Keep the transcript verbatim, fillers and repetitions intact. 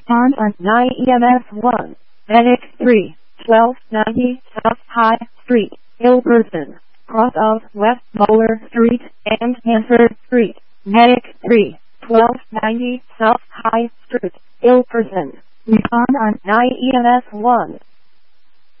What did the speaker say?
Respond on nine E M S one. Medic three, twelve ninety South High Street, Ilperson, cross of West Molar Street and Hanford Street. Medic three, twelve ninety South High Street, Ilperson. Respond on nine E M S one.